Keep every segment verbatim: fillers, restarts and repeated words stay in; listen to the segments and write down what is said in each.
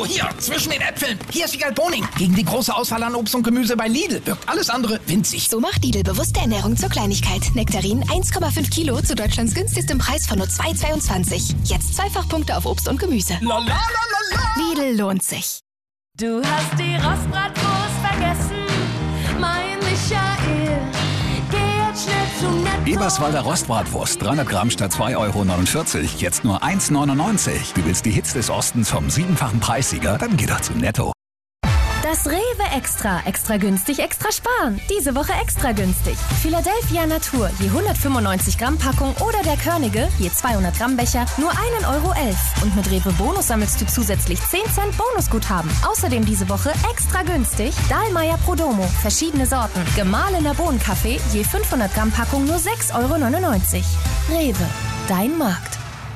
hier, zwischen den Äpfeln. Hier ist Wiegald Boning. Gegen die große Auswahl an Obst und Gemüse bei Lidl wirkt alles andere winzig. So macht Lidl bewusste Ernährung zur Kleinigkeit. Nektarinen eins Komma fünf Kilo zu Deutschlands günstigstem Preis von nur zwei Komma zweiundzwanzig. Jetzt Zweifachpunkte auf Obst und Gemüse. La, la, la, la, la. Lidl lohnt sich. Du hast die Rostbratwurst vergessen, mein Michael. Geh jetzt schnell zum Netto. Eberswalder Rostbratwurst, dreihundert Gramm statt zwei Euro neunundvierzig, jetzt nur eins Komma neunundneunzig. Du willst die Hits des Ostens vom siebenfachen Preissieger? Dann geh doch zu Netto. Das Rewe Extra. Extra günstig, extra sparen. Diese Woche extra günstig. Philadelphia Natur, je hundertfünfundneunzig Gramm Packung oder der Körnige, je zweihundert Gramm Becher, nur ein Euro elf. Und mit Rewe Bonus sammelst du zusätzlich zehn Cent Bonusguthaben. Außerdem diese Woche extra günstig Dahlmeier Prodomo, verschiedene Sorten. Gemahlener Bohnenkaffee, je fünfhundert Gramm Packung nur sechs Euro neunundneunzig. Rewe, dein Markt.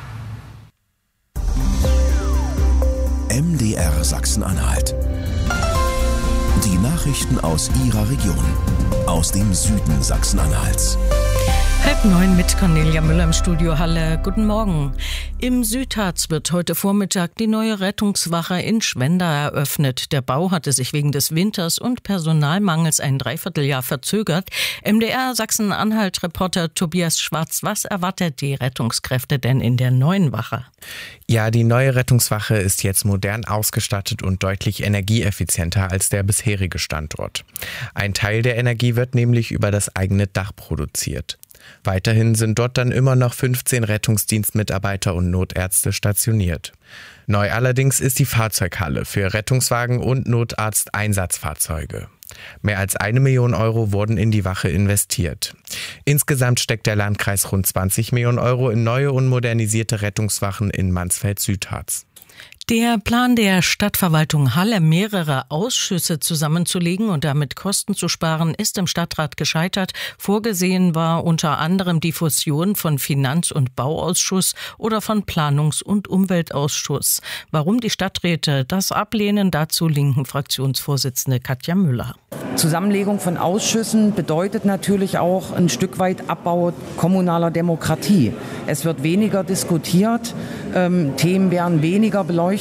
M D R Sachsen-Anhalt. Die Nachrichten aus Ihrer Region, aus dem Süden Sachsen-Anhalts. Halb neun mit Cornelia Müller im Studio Halle. Guten Morgen. Im Südharz wird heute Vormittag die neue Rettungswache in Schwenda eröffnet. Der Bau hatte sich wegen des Winters und Personalmangels ein Dreivierteljahr verzögert. M D R Sachsen-Anhalt-Reporter Tobias Schwarz, was erwartet die Rettungskräfte denn in der neuen Wache? Ja, die neue Rettungswache ist jetzt modern ausgestattet und deutlich energieeffizienter als der bisherige Standort. Ein Teil der Energie wird nämlich über das eigene Dach produziert. Weiterhin sind dort dann immer noch fünfzehn Rettungsdienstmitarbeiter und Notärzte stationiert. Neu allerdings ist die Fahrzeughalle für Rettungswagen und Notarzt-Einsatzfahrzeuge. Mehr als eine Million Euro wurden in die Wache investiert. Insgesamt steckt der Landkreis rund zwanzig Millionen Euro in neue und modernisierte Rettungswachen in Mansfeld-Südharz. Der Plan der Stadtverwaltung Halle, mehrere Ausschüsse zusammenzulegen und damit Kosten zu sparen, ist im Stadtrat gescheitert. Vorgesehen war unter anderem die Fusion von Finanz- und Bauausschuss oder von Planungs- und Umweltausschuss. Warum die Stadträte das ablehnen, dazu linken Fraktionsvorsitzende Katja Müller. Zusammenlegung von Ausschüssen bedeutet natürlich auch ein Stück weit Abbau kommunaler Demokratie. Es wird weniger diskutiert, ähm, Themen werden weniger beleuchtet.